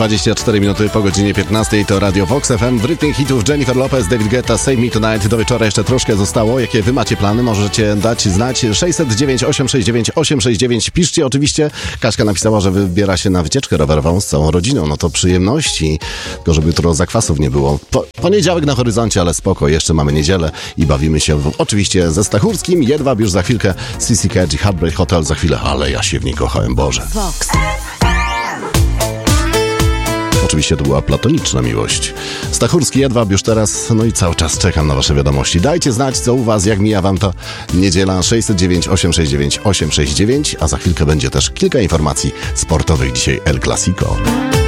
24 minuty po godzinie 15 to Radio Vox FM. W rytmie hitów Jennifer Lopez, David Guetta, Save Me Tonight. Do wieczora jeszcze troszkę zostało. Jakie wy macie plany? Możecie dać znać. 609 869 869. Piszcie oczywiście. Kaśka napisała, że wybiera się na wycieczkę rowerową z całą rodziną. No to przyjemności. Tylko żeby jutro zakwasów nie było. Poniedziałek na horyzoncie, ale spoko. Jeszcze mamy niedzielę i bawimy się oczywiście ze Stachórskim. Jedwab już za chwilkę. CC Catch i Heartbreak Hotel za chwilę. Ale ja się w niej kochałem, Boże. Vox. Oczywiście to była platoniczna miłość. Stachurski, Jedwab już teraz, no i cały czas czekam na wasze wiadomości. Dajcie znać, co u was, jak mija wam ta niedziela. 609 869 869, a za chwilkę będzie też kilka informacji sportowych. Dzisiaj El Clasico.